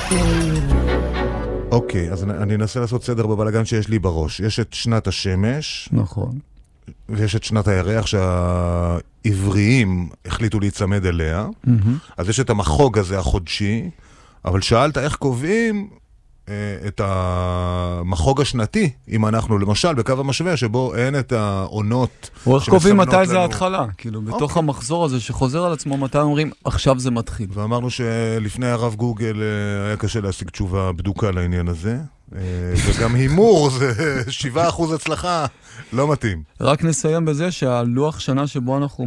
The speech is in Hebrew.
אוקיי, אז אני אנסה לעשות סדר בבלגן שיש לי בראש. יש את שנת השמש. נכון. ויש את שנת הירח שהעבריים החליטו להיצמד אליה. אז יש את המחוג הזה החודשי, אבל שאלת איך קובעים את המחוג השנתי, אם אנחנו למשל בקו המשווה שבו אין את העונות. או איך קובעים מתי זה ההתחלה, כאילו בתוך המחזור הזה שחוזר על עצמו, מתי אומרים עכשיו זה מתחיל. ואמרנו שלפני הרב גוגל היה קשה להשיג תשובה בדוקה לעניין הזה, וגם הימור זה 7% הצלחה, לא מתאים. רק נסיים בזה שהלוח שנה שבו אנחנו